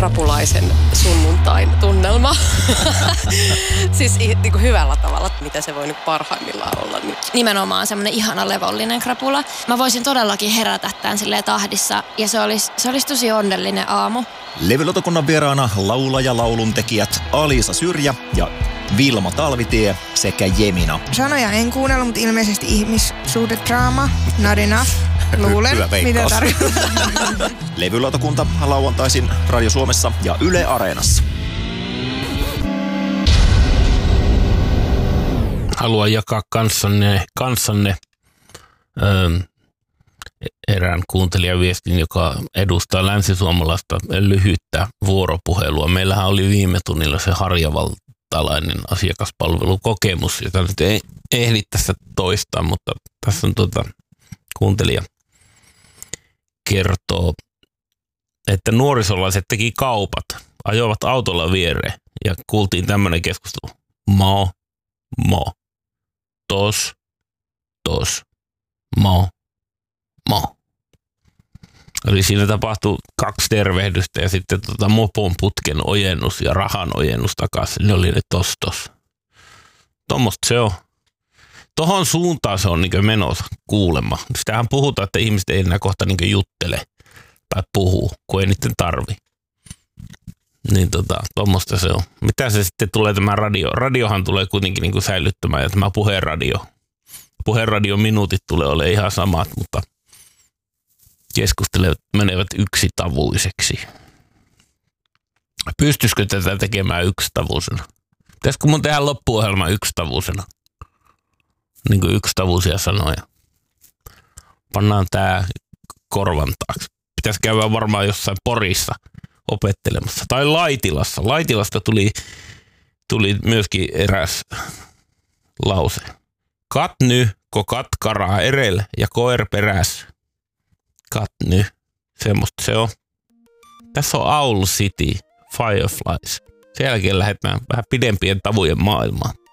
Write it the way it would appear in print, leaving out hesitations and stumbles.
krapulaisen sunnuntain tunnelma. Siis niin kuin hyvällä tavalla, mitä se voi nyt parhaimmillaan olla. Niin. Nimenomaan semmoinen ihana levollinen krapula. Mä voisin todellakin herätä tämän silleen tahdissa ja se olisi tosi onnellinen aamu. Levylautakunnan vieraana laulaja lauluntekijät Alisa Syrjä ja Vilma Talvitie sekä Jemina. Sanoja en kuunnellut, mutta ilmeisesti ihmissuhdedraama. Not enough. Luulen, Hyvä mitä veikkaus. tarkoittaa. Levylautakunta lauantaisin Radio Suomessa ja Yle Areenassa. Haluan jakaa kanssanne erään kuuntelijaviestin, joka edustaa länsisuomalaista lyhyttä vuoropuhelua. Meillähän oli viime tunnilla se harjavaltalainen asiakaspalvelukokemus, jota nyt ei ehdi tässä toistaa, mutta tässä on kuuntelija kertoo, että nuorisolaiset teki kaupat, ajoivat autolla viereen ja kuultiin tämmöinen keskustelu. Mo, tos, mo. Eli siinä tapahtui 2 tervehdystä ja sitten mopon putken ojennus ja rahan ojennus takaisin. Ne oli ne tos. Tuommoista se on. Tohon suuntaan se on niin menossa kuulemma. Sitähän puhutaan, että ihmiset ei enää kohta niin juttele tai puhuu, kun ei niiden tarvi. Niin tuommoista se on. Mitä se sitten tulee tämä radio? Radiohan tulee kuitenkin niin säilyttämään ja tämä puheenradiominuutit tulee olemaan ihan samat, mutta keskustelevat menevät yksitavuiseksi. Pystyisikö tätä tekemään yksitavuisena? Pitäisikö mun tehdä loppuohjelma yksitavuisena? Niin kuin yksitavuisia sanoja. Pannaan tää korvan taakse. Pitäisi käydä varmaan jossain Porissa opettelemassa. Tai Laitilassa. Laitilasta tuli myöskin eräs lause. Katny, ko katkaraa erel ja koer peräs. Katny. Semmosta se on. Tässä on Owl City, Fireflies. Sen jälkeen lähdetään vähän pidempien tavujen maailmaan.